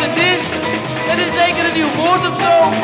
het is. Het is zeker een nieuw woord of zo.